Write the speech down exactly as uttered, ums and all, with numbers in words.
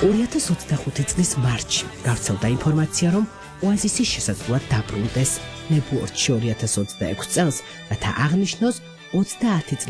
ორი ათას ოცდახუთი წლის მარტში გავრცელდა ინფორმაცია, რომ ოაზისი შესაძლოა დაბრუნდეს ნებუორტში ორი ათას ოცდაექვსი წელს, რათა აღნიშნოს ოცდაათი